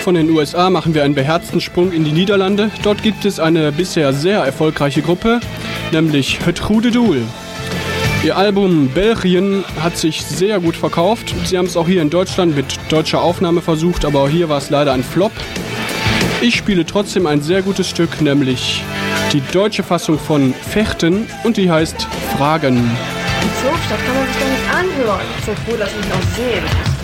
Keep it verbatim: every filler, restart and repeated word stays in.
von den U S A machen wir einen beherzten Sprung in die Niederlande. Dort gibt es eine bisher sehr erfolgreiche Gruppe, nämlich Het Goede Doel. Ihr Album Belgien hat sich sehr gut verkauft. Sie haben es auch hier in Deutschland mit deutscher Aufnahme versucht, aber auch hier war es leider ein Flop. Ich spiele trotzdem ein sehr gutes Stück, nämlich die deutsche Fassung von Fechten und die heißt Fragen. Die Zoofstadt kann man sich doch nicht anhören. Ich bin froh, dass ich mich auch sehen muss.